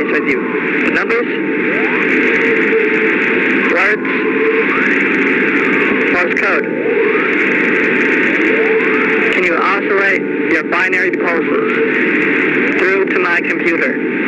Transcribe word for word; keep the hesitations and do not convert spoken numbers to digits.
communicates with you? Numbers? Words? Morse code? Can you oscillate your binary pulses through to my computer?